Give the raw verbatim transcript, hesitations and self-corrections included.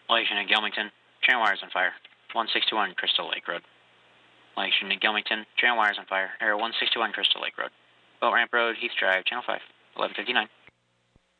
Relation at Gilmington, channel wires on fire. one sixty-one Crystal Lake Road. Relation at Gilmington, channel wires on fire. Error one sixty-one Crystal Lake Road. Boat Ramp Road, Heath Drive, channel five, eleven fifty-nine.